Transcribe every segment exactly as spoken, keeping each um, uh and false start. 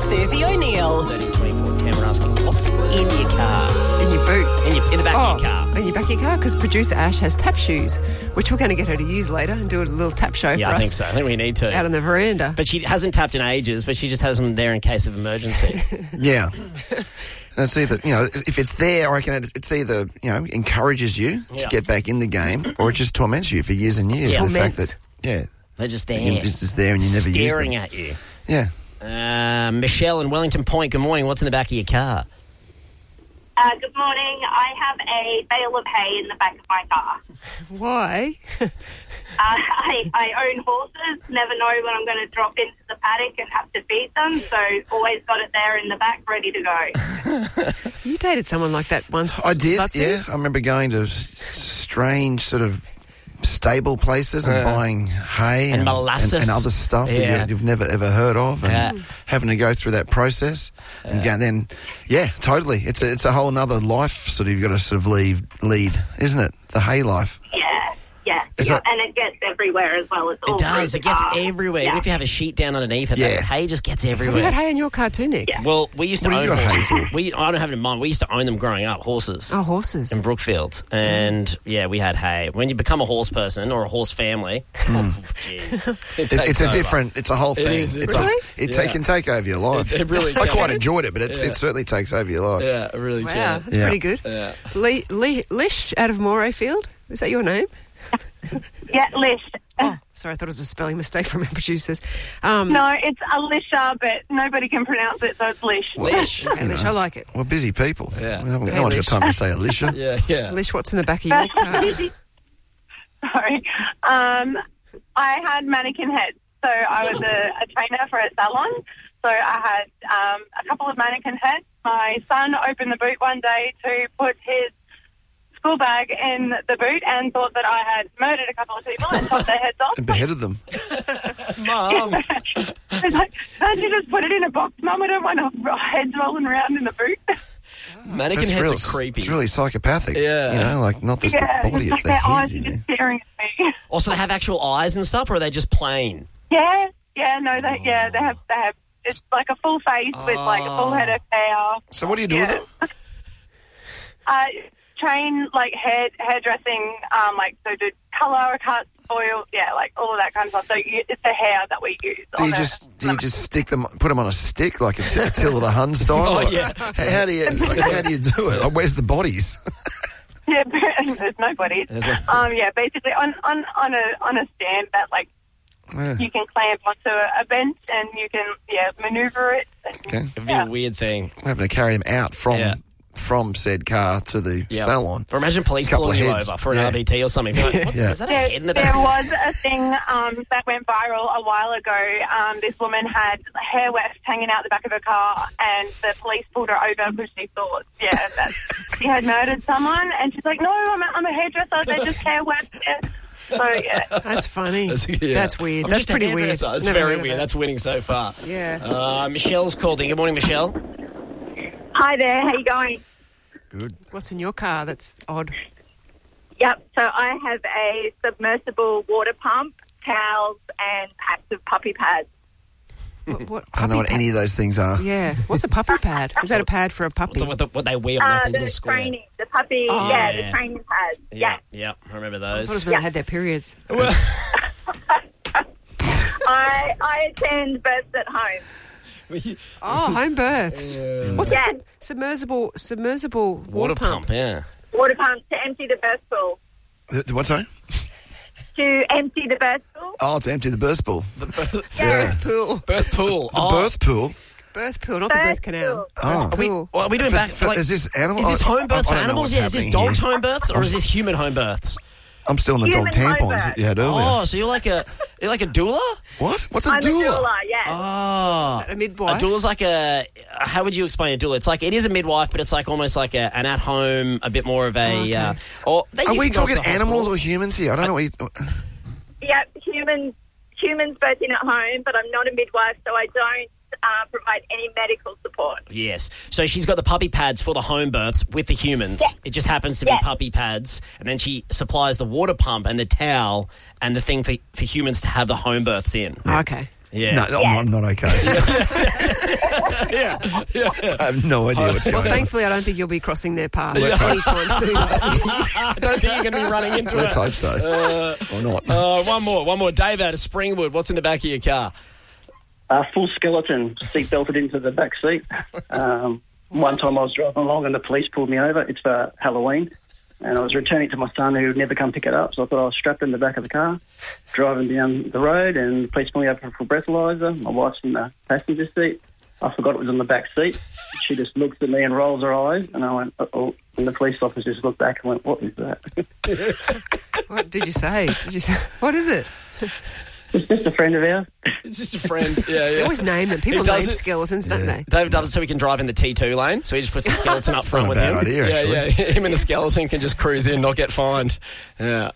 Susie O'Neill. thirteen twenty-four ten, we're asking, what's in your car? In your boot. In, your, in the back Oh, of your car. in your back of your car, because producer Ash has tap shoes, which we're going to get her to use later and do a little tap show Yeah, for I us. think so. I think we need to. Out on the veranda. But she hasn't tapped in ages, but she just has them there in case of emergency. Yeah. And it's either, you know, if it's there, I reckon it- it's either, you know, encourages you Yeah. to get back in the game, or it just torments you for years and years. Yeah. The fact Torments. that, yeah, They're just there. it's just there and you never use them. Staring at you. Yeah. Uh, Michelle in Wellington Point, good morning. What's in the back of your car? Uh, good morning. I have a bale of hay in the back of my car. Why? Uh, I, I own horses, never know when I'm going to drop into the paddock and have to feed them, so always got it there in the back ready to go. You dated someone like that once. I did, Lutsy? yeah. I remember going to s- strange sort of stable places and Yeah. buying hay And and, molasses. and, and other stuff Yeah. that you, you've never ever heard of, and Yeah. having to go through that process and go, then, yeah, totally. It's a, it's a whole other life sort of you've got to sort of lead, lead, isn't it? The hay life. Yeah, yeah. Is yeah. that- And it gets everywhere as well. It's all It does. through It the gets car. everywhere. Yeah. Even if you have a sheet down underneath it, Yeah. the hay just gets Have you everywhere. got hay in your car too, Nick? Yeah. Well, we used to What do you own got hay horses. for? We, I don't have it in mind. We used to own them growing up, horses. Oh, horses. In Brookfield. And, yeah, we had hay. When you become a horse person or a horse family, oh, jeez. It It, it's takes a over. different, it's a whole thing. is, it's really? a, it, Yeah. ta- can take over your life. It- it really I quite can. enjoyed it, but it's, Yeah. it certainly takes over your life. Yeah, it really Wow, can. that's Yeah. pretty good. Yeah. Lee, Lee, Lish out of Morayfield? Is that your name? Yeah, Lish. Oh, sorry, I thought it was a spelling mistake from our producers. Um, No, it's Alicia, but nobody can pronounce it, so it's Lish. Lish. okay, Lish, I like it. We're busy people. Yeah. No, no Hey, one's Lish. got time to say Alicia. Yeah, yeah. Lish, what's in the back of your car? Sorry. Um, I had mannequin heads. So I was a, a trainer for a salon. So I had um, a couple of mannequin heads. My son opened the boot one day to put his school bag in the boot and thought that I had murdered a couple of people and chopped their heads off. And beheaded them. Mum. I was like, can't you just put it in a box, Mum? I don't want heads rolling around in the boot. Mannequin That's heads real, are creepy. It's really psychopathic. Yeah. You know, like not just Yeah, the body, it's it's like the their eyes heads are in just there. staring at me. Also, they have actual eyes and stuff, or are they just plain? Yeah, yeah, no, they, yeah, they have, they have, it's like a full face with like a full head of hair. So what do you do Yeah. with them? Uh, train like hair hairdressing, um, like so do colour cuts, oil, yeah, like all of that kind of stuff. So you, it's the hair that we use. Do on you the- just do you just stick them, put them on a stick like a t- Attila the Hun style? Oh, yeah. How, how do you like, how do you do it? Like, where's the bodies? Yeah, there's nobody. There's no- Um, yeah, basically on, on, on a on a stand that like Yeah. you can clamp onto a, a bench and you can yeah manoeuvre it. Okay, It'd be Yeah. a weird thing. we're having to carry them out from Yeah. from said car to the Yeah. salon. Or imagine police Couple pulling of you heads. over for an Yeah. R B T or something. You're like, what, Yeah. Is that a There, head in the there back? was a thing um, that went viral a while ago. Um, this woman had hair wefts hanging out the back of her car, and the police pulled her over because she thought, yeah, that she had murdered someone. And she's like, no, I'm a, I'm a hairdresser. They're just hair wefts. Yeah. So, yeah. That's funny. That's, That's, yeah. weird. I'm That's just a pretty weird. hairdresser. That's Never very heard of weird. that. That's winning so far. Yeah. Uh, Michelle's called in. Good morning, Michelle. Hi there. How you going? Good. What's in your car that's odd? Yep. So I have a submersible water pump, towels, and packs of puppy pads. What, what, I don't know what puppy any of those things are. pad? Yeah. What's a puppy pad? Is that a pad for a puppy? So what, the, what they wear on Uh, like a the little square. training, the puppy, Oh, yeah, yeah. the training pads. Yeah, Yeah. yeah, I remember I those. thought it was when they had their periods. I I attend births at home. Oh, home births. What's Yeah. a sub- submersible submersible water, Water pump? pump, yeah. Water pump to empty the birth pool. The- the What, sorry? To empty the birth pool. Oh, to empty the birth pool. Yeah. Pool. Birth pool. The birth pool? Birth pool, not the birth canal. Oh. Birth pool. Well, are we doing For- back for- like, is this animal? Is this I- home births I- I for don't know animals? what's Yeah, is this happening dogs' here. home births or is this human home births? I'm still in the dog Human home tampons birth. that you had earlier. Oh, so you're like a you're like a doula? What? What's a I'm doula? a doula, yeah. Oh, A midwife? A doula's like a. How would you explain a doula? It's like it is a midwife, but it's like almost like a, an at-home, a bit more of a. Oh, okay. uh, or they Are you we can go talking to the animals hospital. or humans here? I don't know what you... Yep, humans, humans birthing at home, but I'm not a midwife, so I don't uh, provide any medical support. Yes. So she's got the puppy pads for the home births with the humans. Yeah. It just happens to Yeah. be puppy pads. And then she supplies the water pump and the towel and the thing for, for humans to have the home births in. Okay. Yeah. No, I'm, I'm not okay. yeah. yeah. I have no idea what's Well, going on. thankfully, I don't think you'll be crossing their paths Let's hope. anytime soon. I don't think you're going to be running into Let's it. hope so. Uh, or not. Uh, one more. One more. Dave out of Springwood. What's in the back of your car? Uh, full skeleton, seat belted into the back seat. Um, one time I was driving along and the police pulled me over. It's for Halloween. And I was returning to my son who would never come pick it up. So I thought I was strapped in the back of the car, driving down the road, and the police pulled me over for a breathalyzer. My wife's in the passenger seat. I forgot it was on the back seat. She just looks at me and rolls her eyes. And I went, uh-oh. And the police officer just looked back and went, what is that? What did you say? Did you say? What is it? It's just a friend of ours. It's just a friend. Yeah, They yeah. always name them. People He does name it. skeletons, don't Yeah. they? David does it so he can drive in the T two lane, so he just puts the skeleton up It's front not with a bad him. idea, yeah, actually. yeah. Him and the skeleton can just cruise in, not get fined. Yeah.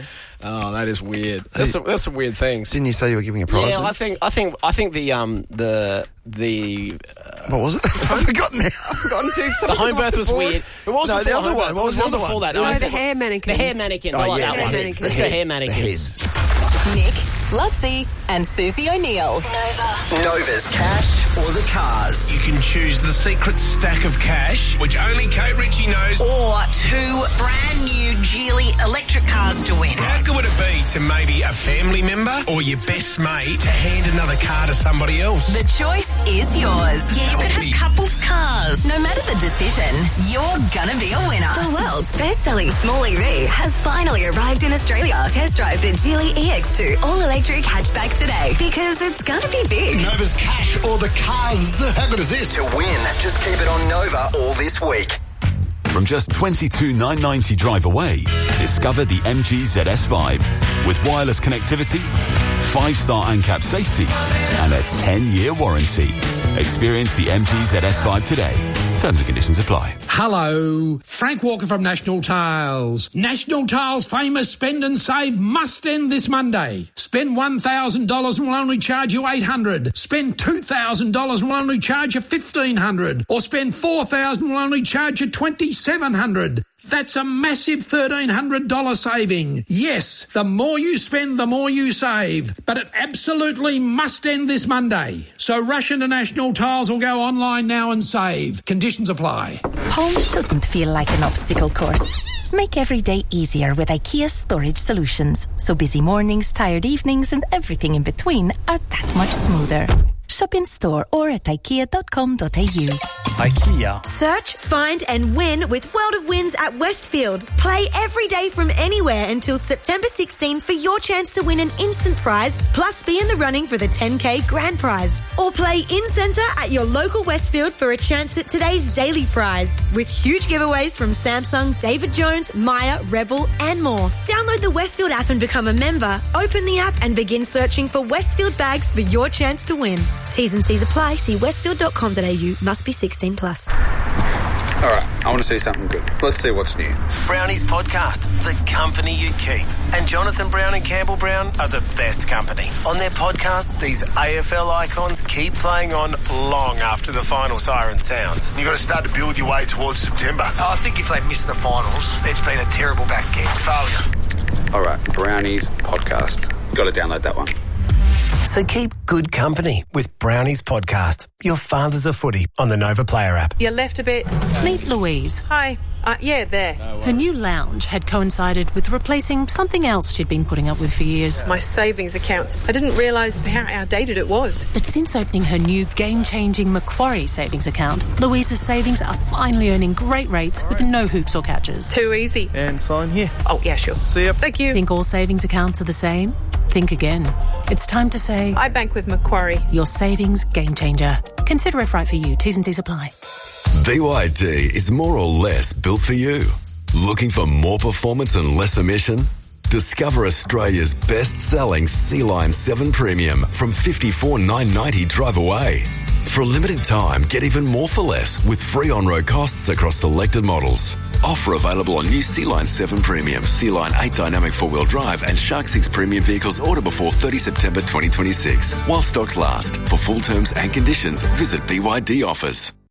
Oh, that is weird. That's some, that's some weird things. Didn't you say you were giving a prize? Yeah, then? I think I think I think the um the the uh, What was it? I've forgotten now. Forgotten to. the Someone home took off birth the was board. weird. It was No, before the other home one. birth. What was It the other before one? that. No, I the said- hair mannequins. The hair mannequins. I Oh, like yeah, that hair one. mannequins. Let's go hair mannequins. The heads. Nick, Lutzi, and Susie O'Neill. Nova. Nova's cash or the cars. You can choose the secret stack of cash, which only Kate Ritchie knows. Or two brand new Geely electric cars to win. How good would it be to maybe a family member or your best mate to hand another car to somebody else? The choice is yours. Yeah, you could have couples cars. No matter the decision, you're gonna be a winner. The world's best-selling small E V has finally arrived in Australia. Test drive the Geely E X two all-electric hatchback today because it's gonna be big. Nova's cash or the cars. How good is this? To win, just keep it on Nova all this week. From just twenty-two thousand nine hundred ninety drive away, discover the M G Z S Vibe with wireless connectivity, five-star ANCAP safety, and a ten-year warranty. Experience the M G Z S Vibe today. Terms and conditions apply. Hello, Frank Walker from National Tiles. National Tiles' famous Spend and Save must end this Monday. Spend one thousand dollars and we'll only charge you eight hundred dollars. Spend two thousand dollars and we'll only charge you fifteen hundred dollars. Or spend four thousand dollars and we'll only charge you twenty-seven hundred dollars. That's a massive thirteen hundred dollars saving. Yes, the more you spend, the more you save. But it absolutely must end this Monday. So rush into National Tiles or go online now and save. Conditions apply. Home shouldn't feel like an obstacle course. Make every day easier with IKEA Storage Solutions. So busy mornings, tired evenings and everything in between are that much smoother. Shop in store or at ikea dot com dot a u. IKEA. Search, find and win with World of Wins at Westfield. Play every day from anywhere until September sixteenth for your chance to win an instant prize plus be in the running for the ten K grand prize. Or play in-centre at your local Westfield for a chance at today's daily prize with huge giveaways from Samsung, David Jones, Maya, Rebel and more. Download the Westfield app and become a member. Open the app and begin searching for Westfield bags for your chance to win. T's and C's apply. See westfield dot com dot a u. Must be sixteen plus. All right, I want to see something good. Let's see what's new. Brownies Podcast, the company you keep. And Jonathan Brown and Campbell Brown are the best company. On their podcast, these A F L icons keep playing on long after the final siren sounds. You've got to start to build your way towards September. I think if they miss the finals, it's been a terrible back end. Failure. All right, Brownies Podcast. Got to download that one. So keep good company with Brownies Podcast. Your father's a footy on the Nova Player app. You left a bit. Meet Louise. Hi. Uh, yeah, there. Her new lounge had coincided with replacing something else she'd been putting up with for years. My savings account. I didn't realise how outdated it was. But since opening her new game-changing Macquarie savings account, Louise's savings are finally earning great rates with no hoops or catches. Too easy. And sign here. Oh, yeah, sure. See ya. Thank you. Think all savings accounts are the same? Think again. It's time to say... I bank with Macquarie. Your savings game changer. Consider if right for you. T's and C's apply. B Y D is more or less built for you. Looking for more performance and less emission? Discover Australia's best-selling Sea-Line seven Premium from fifty-four thousand nine hundred ninety drive away. For a limited time, get even more for less with free on-road costs across selected models. Offer available on new Sea-Line seven Premium, Sea-Line eight Dynamic four-wheel drive and Shark six Premium vehicles order before thirtieth September twenty twenty-six. While stocks last. For full terms and conditions, visit B Y D Offers.